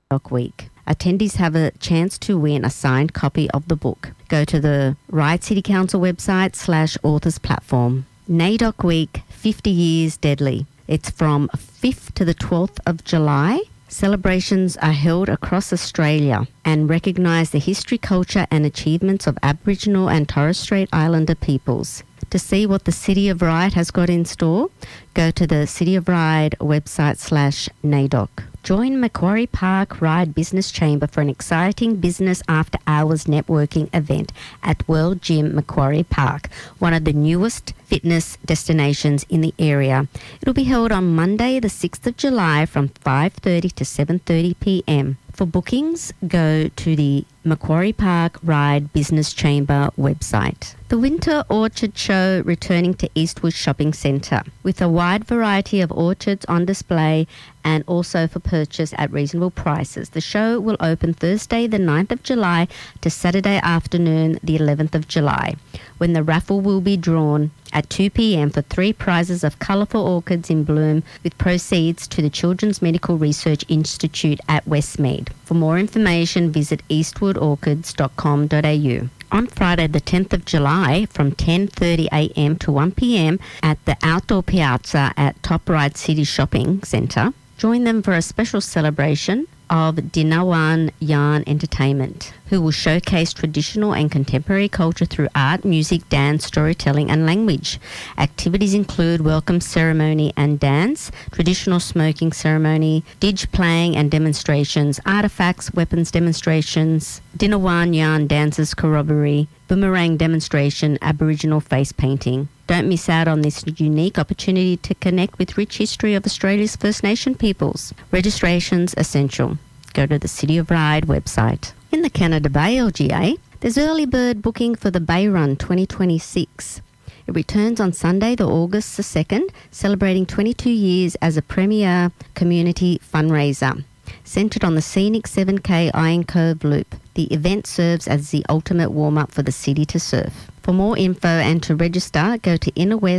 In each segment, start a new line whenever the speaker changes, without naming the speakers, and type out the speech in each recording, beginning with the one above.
NAIDOC Week. Attendees have a chance to win a signed copy of the book. Go to the Ryde City Council website /authors platform. NAIDOC Week, 50 Years Deadly. It's from 5th to the 12th of July. Celebrations are held across Australia and recognise the history, culture and achievements of Aboriginal and Torres Strait Islander peoples. To see what the City of Ryde has got in store, go to the City of Ryde website /NAIDOC. Join Macquarie Park Ryde Business Chamber for an exciting business after-hours networking event at World Gym Macquarie Park, one of the newest fitness destinations in the area. It'll be held on Monday, the 6th of July from 5:30 to 7:30 p.m. For bookings, go to the Macquarie Park Ryde Business Chamber website. The Winter Orchard Show returning to Eastwood Shopping Centre with a wide variety of orchards on display and also for purchase at reasonable prices. The show will open Thursday the 9th of July to Saturday afternoon the 11th of July, when the raffle will be drawn at 2 p.m. for 3 prizes of colourful orchids in bloom, with proceeds to the Children's Medical Research Institute at Westmead. For more information, visit eastwoodorchids.com.au. On Friday the 10th of July from 10:30am to 1pm at the Outdoor Piazza at Top Ryde City Shopping Centre, join them for a special celebration of Dinawan Yarn Entertainment, who will showcase traditional and contemporary culture through art, music, dance, storytelling and language. Activities include welcome ceremony and dance, traditional smoking ceremony, didge playing and demonstrations, artefacts, weapons demonstrations, Dinawan Yarn Dancers Corroboree, boomerang demonstration, Aboriginal face painting. Don't miss out on this unique opportunity to connect with rich history of Australia's First Nation peoples. Registration's essential. Go to the City of Ryde website. In the Canada Bay LGA, there's early bird booking for the Bay Run 2026. It returns on Sunday, the August the 2nd, celebrating 22 years as a premier community fundraiser. Centred on the scenic 7K Iron Cove Loop, the event serves as the ultimate warm-up for the city to surf. For more info and to register, go to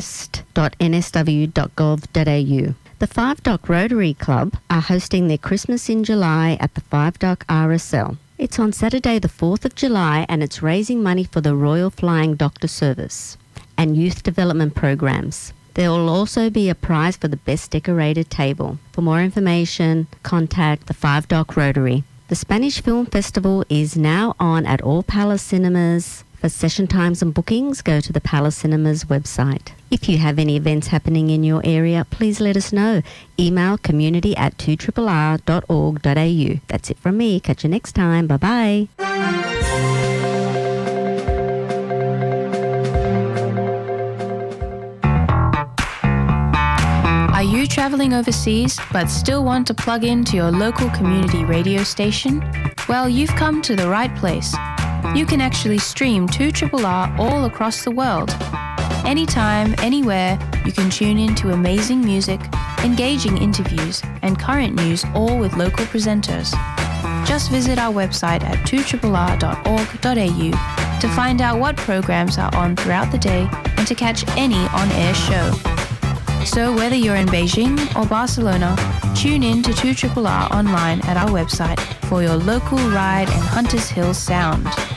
innerwest.nsw.gov.au. The Five Dock Rotary Club are hosting their Christmas in July at the Five Dock RSL. It's on Saturday the 4th of July and it's raising money for the Royal Flying Doctor Service and youth development programs. There will also be a prize for the best decorated table. For more information, contact the Five Dock Rotary. The Spanish Film Festival is now on at all Palace Cinemas. For session times and bookings, go to the Palace Cinemas website. If you have any events happening in your area, please let us know. Email community@2rrr.org.au. That's it from me. Catch you next time. Bye-bye.
Are you traveling overseas but still want to plug into your local community radio station? Well, you've come to the right place. You can actually stream 2RRR all across the world. Anytime, anywhere, you can tune in to amazing music, engaging interviews, and current news, all with local presenters. Just visit our website at 2rrr.org.au to find out what programs are on throughout the day and to catch any on-air show. So whether you're in Beijing or Barcelona, tune in to 2RRR online at our website for your local Ryde and Hunters Hill sound.